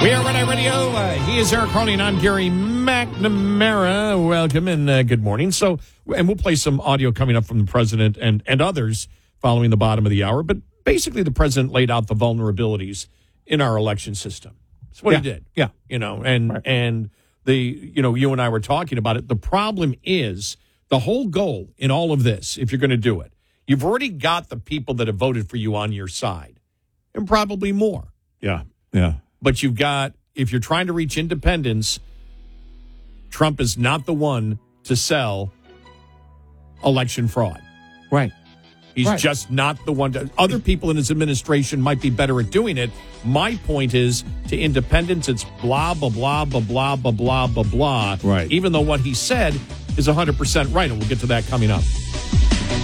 We are Red Eye Radio. He is Eric Harley, and I'm Gary McNamara. Welcome and good morning. So, and we'll play some audio coming up from the president and others following the bottom of the hour. But basically, the president laid out the vulnerabilities in our election system. That's what he did. Yeah. And you and I were talking about it. The problem is the whole goal in all of this, if you're going to do it, you've already got the people that have voted for you on your side, and probably more. Yeah. But you've got, if you're trying to reach independence, Trump is not the one to sell election fraud. Right. He's just not the one to. Other people in his administration might be better at doing it. My point is, to independents, it's blah, blah, blah, blah, blah, blah, blah, blah, blah. Right. Even though what he said is 100% right, and we'll get to that coming up.